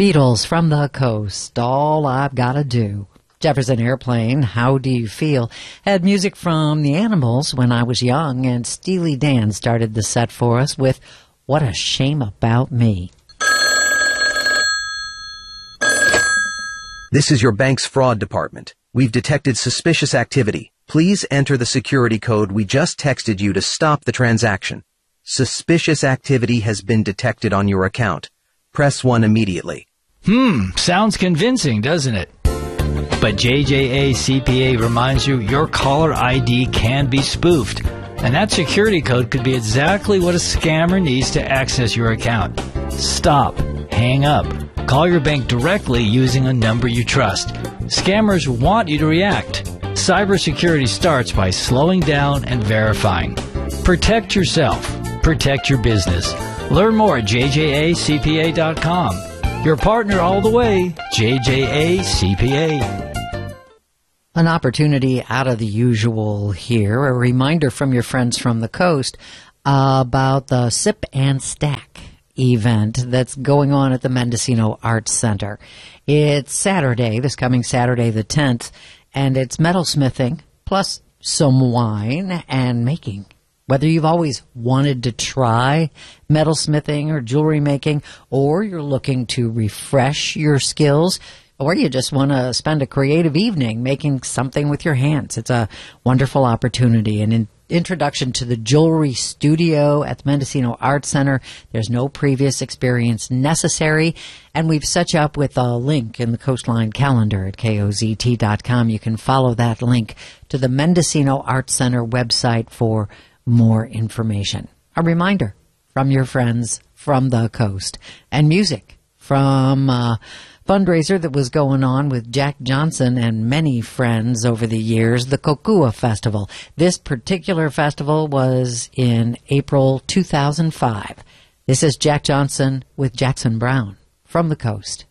Beatles from the Coast, All I've Gotta Do. Jefferson Airplane, How Do You Feel? Had music from The Animals, When I Was Young, and Steely Dan started the set for us with What a Shame About Me. This is your bank's fraud department. We've detected suspicious activity. Please enter the security code we just texted you to stop the transaction. Suspicious activity has been detected on your account. Press 1 immediately. Sounds convincing, doesn't it? But JJA CPA reminds you your caller ID can be spoofed, and that security code could be exactly what a scammer needs to access your account. Stop. Hang up. Call your bank directly using a number you trust. Scammers want you to react. Cybersecurity starts by slowing down and verifying. Protect yourself. Protect your business. Learn more at jjacpa.com. Your partner all the way, JJA CPA. An opportunity out of the usual here. A reminder from your friends from the coast about the Sip and Stack event that's going on at the Mendocino Arts Center. It's Saturday, this coming Saturday the 10th, and it's metalsmithing plus some wine and making. Whether you've always wanted to try metalsmithing or jewelry making, or you're looking to refresh your skills, or you just want to spend a creative evening making something with your hands, it's a wonderful opportunity. And in introduction to the Jewelry Studio at the Mendocino Arts Center. There's no previous experience necessary, and we've set you up with a link in the Coastline calendar at kozt.com. You can follow that link to the Mendocino Arts Center website for more information. A reminder from your friends from the coast, and music from fundraiser that was going on with Jack Johnson and many friends over the years, the Kokua Festival. This particular festival was in April 2005. This is Jack Johnson with Jackson Brown from the coast.